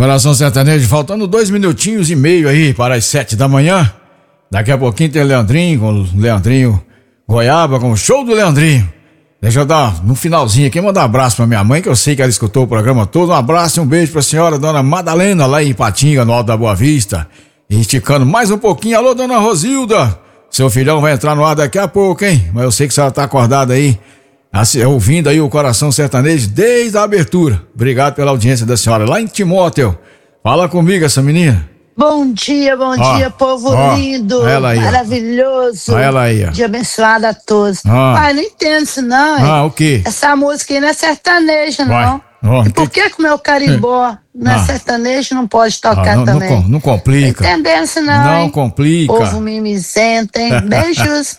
Coração Sertanejo, faltando 2 minutinhos e meio aí para as 7 da manhã. Daqui a pouquinho tem Leandrinho, com o Leandrinho Goiaba, com o show do Leandrinho. Deixa eu dar no finalzinho aqui, mandar um abraço pra minha mãe, que eu sei que ela escutou o programa todo. Um abraço e um beijo pra senhora Dona Madalena, lá em Ipatinga, no Alto da Boa Vista. E esticando mais um pouquinho, alô Dona Rosilda, seu filhão vai entrar no ar daqui a pouco, hein? Mas eu sei que a senhora tá acordada aí, ouvindo aí o Coração Sertanejo desde a abertura. Obrigado pela audiência da senhora lá em Timóteo. Fala comigo essa menina. Bom dia, povo lindo, ela aí, maravilhoso, ela aí, dia abençoado a todos. Pai, não entendo isso não, hein? O quê? Essa música aí não é sertaneja, não. E por que o meu carimbó não é sertanejo, não pode tocar também? Não complica. Não entendendo isso não, Não hein? complica. Povo mimizento, hein? Beijos.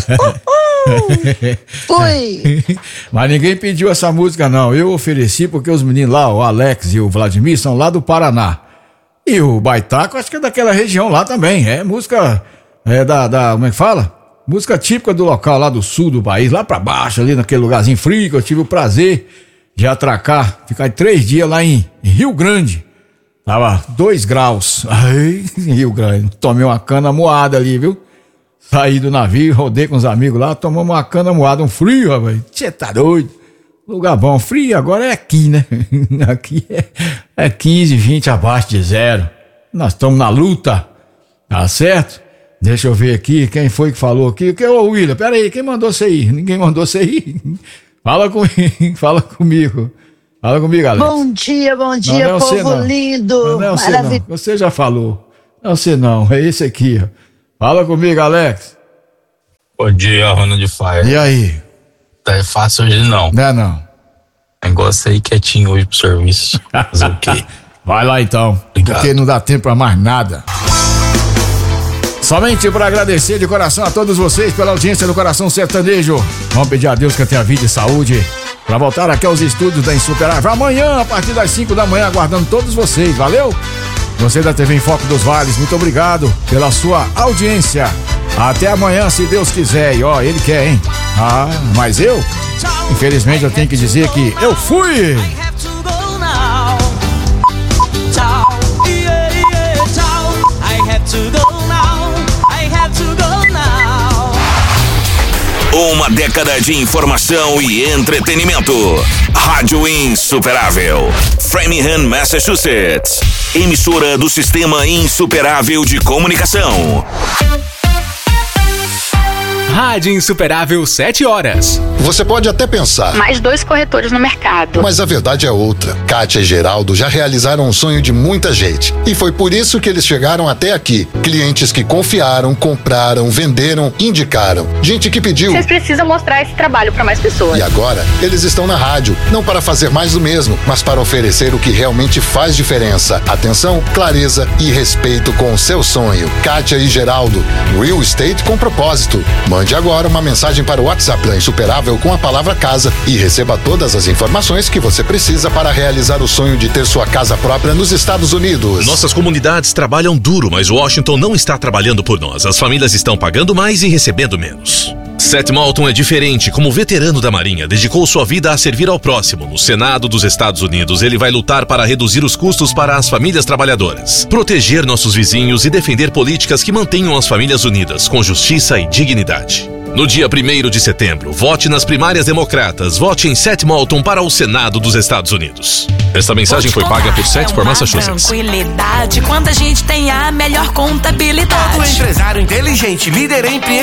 Fui. Mas ninguém pediu essa música não, eu ofereci porque os meninos lá, o Alex e o Vladimir, são lá do Paraná. E o Baitaco, acho que é daquela região lá também. É música, como é que fala? Música típica do local lá do sul do país, lá pra baixo, ali naquele lugarzinho frio que eu tive o prazer de atracar. Ficar 3 dias lá em Rio Grande. Tava 2 graus. Ai, Rio Grande. Tomei uma cana moada ali, viu? Saí do navio, rodei com os amigos lá, tomamos uma cana moada, um frio, rapaz. Você tá doido? Lugar bom, frio agora é aqui, né? Aqui é 15, 20 abaixo de zero. Nós estamos na luta, tá certo? Deixa eu ver aqui, quem foi que falou aqui? Ô William, pera aí, quem mandou você ir? Ninguém mandou você ir. Fala comigo, fala comigo, Alex. Bom dia, não, povo lindo, maravilhoso. Você já falou, não sei não, é esse aqui, ó. Fala comigo, Alex. Bom dia, Ronald Fire. E aí? É fácil hoje não. Não é não. Negócio aí quietinho hoje pro serviço. Fazer o quê? Vai lá então. Obrigado. Porque não dá tempo pra mais nada. Somente para agradecer de coração a todos vocês pela audiência do Coração Sertanejo. Vamos pedir a Deus que eu tenha vida e saúde pra voltar aqui aos estúdios da Insuperável amanhã, a partir das 5 da manhã, aguardando todos vocês. Valeu? Você da TV em Foco dos Vales, muito obrigado pela sua audiência. Até amanhã, se Deus quiser. E ó, ele quer, hein? Mas eu, infelizmente, eu tenho que dizer que eu fui! Uma década de informação e entretenimento. Rádio Insuperável, Framingham, Massachusetts. Emissora do Sistema Insuperável de Comunicação. Rádio Insuperável, 7 horas. Você pode até pensar, mais 2 corretores no mercado. Mas a verdade é outra. Kátia e Geraldo já realizaram um sonho de muita gente. E foi por isso que eles chegaram até aqui. Clientes que confiaram, compraram, venderam, indicaram. Gente que pediu. Vocês precisam mostrar esse trabalho para mais pessoas. E agora, eles estão na rádio. Não para fazer mais do mesmo, mas para oferecer o que realmente faz diferença. Atenção, clareza e respeito com o seu sonho. Kátia e Geraldo. Real Estate com propósito. Mande agora uma mensagem para o WhatsApp da Insuperável com a palavra casa e receba todas as informações que você precisa para realizar o sonho de ter sua casa própria nos Estados Unidos. Nossas comunidades trabalham duro, mas Washington não está trabalhando por nós. As famílias estão pagando mais e recebendo menos. Seth Malton é diferente. Como veterano da Marinha, dedicou sua vida a servir ao próximo. No Senado dos Estados Unidos, ele vai lutar para reduzir os custos para as famílias trabalhadoras, proteger nossos vizinhos e defender políticas que mantenham as famílias unidas, com justiça e dignidade. No dia 1º de setembro, vote nas primárias democratas. Vote em Seth Malton para o Senado dos Estados Unidos. Esta mensagem foi paga por Seth for Massachusetts. Tranquilidade, quando a gente tem a melhor contabilidade. Todo empresário inteligente, líder em